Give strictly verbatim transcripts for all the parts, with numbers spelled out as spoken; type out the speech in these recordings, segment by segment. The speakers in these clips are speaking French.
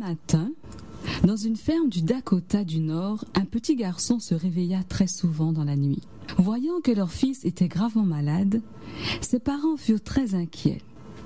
matin, dans une ferme du Dakota du Nord, un petit garçon se réveilla très souvent dans la nuit. Voyant que leur fils était gravement malade, ses parents furent très inquiets.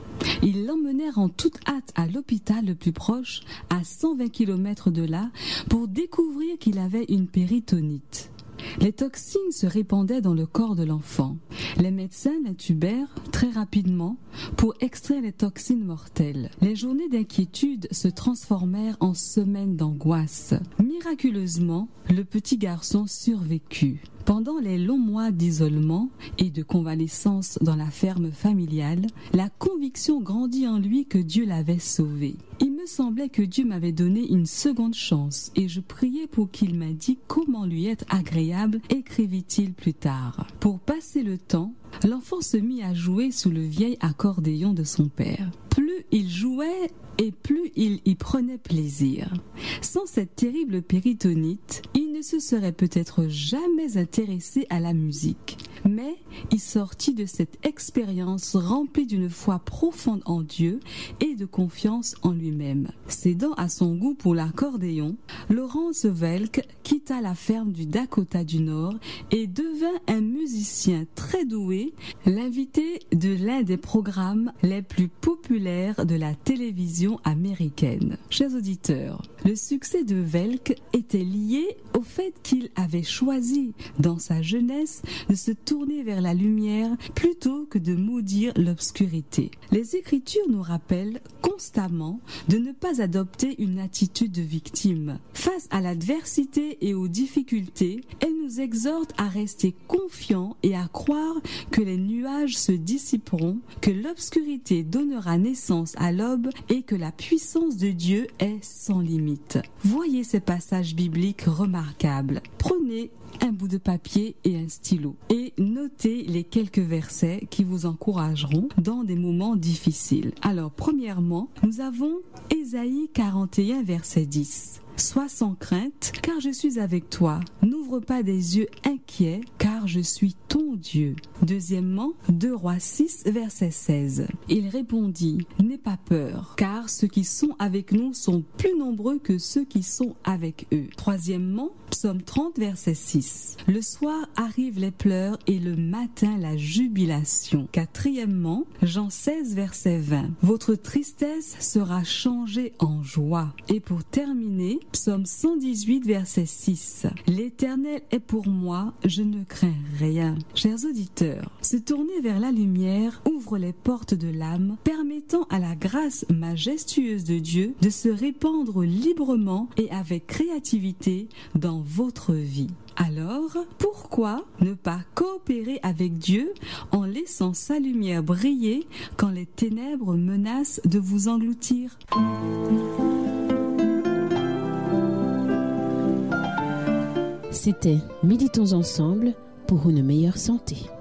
Ils l'emmenèrent en toute hâte à l'hôpital le plus proche, à cent vingt kilomètres de là, pour découvrir qu'il avait une péritonite. Les toxines se répandaient dans le corps de l'enfant. Les médecins l'intubèrent très rapidement pour extraire les toxines mortelles. Les journées d'inquiétude se transformèrent en semaines d'angoisse. Miraculeusement, le petit garçon survécut. Pendant les longs mois d'isolement et de convalescence dans la ferme familiale, la conviction grandit en lui que Dieu l'avait sauvé. Il me semblait que Dieu m'avait donné une seconde chance et je priais pour qu'il m'indique comment lui être agréable, écrivit-il plus tard. Pour passer le temps, l'enfant se mit à jouer sous le vieil accordéon de son père. Plus il jouait et plus il y prenait plaisir. Sans cette terrible péritonite, il ne se serait peut-être jamais intéressé à la musique. Mais il sortit de cette expérience remplie d'une foi profonde en Dieu et de confiance en lui-même. Cédant à son goût pour l'accordéon, Laurence Welk quitta la ferme du Dakota du Nord et devint un musicien très doué, l'invité de l'un des programmes les plus populaires de la télévision américaine. Chers auditeurs, le succès de Welk était lié au fait qu'il avait choisi, dans sa jeunesse, de se tourner vers la lumière plutôt que de maudire l'obscurité. Les Écritures nous rappellent constamment de ne pas adopter une attitude de victime. Face à l'adversité et aux difficultés, elle nous exhorte à rester confiants et à croire que les nuages se dissiperont, que l'obscurité donnera naissance à l'aube et que la puissance de Dieu est sans limite. Voyez ces passages bibliques remarquables. Prenez un bout de papier et un stylo et notez les quelques versets qui vous encourageront dans des moments difficiles. Alors, premièrement, nous avons Ésaïe quarante et un, verset dix. Sois sans crainte, car je suis avec toi. N'ouvre pas des yeux inquiets, car je suis ton Dieu. Deuxièmement, deux Rois six, verset seize. Il répondit, n'aie pas peur, car ceux qui sont avec nous sont plus nombreux que ceux qui sont avec eux. Troisièmement, Psaume trente, verset six. Le soir arrivent les pleurs et le matin la jubilation. Quatrièmement, Jean seize, verset vingt. Votre tristesse sera changée en joie. Et pour terminer, Psaume cent dix-huit, verset six. L'Éternel est pour moi, je ne crains rien. Chers auditeurs, se tourner vers la lumière ouvre les portes de l'âme, permettant à la grâce majestueuse de Dieu de se répandre librement et avec créativité dans votre vie. Alors, pourquoi ne pas coopérer avec Dieu en laissant sa lumière briller quand les ténèbres menacent de vous engloutir ? C'était Méditons ensemble pour une meilleure santé.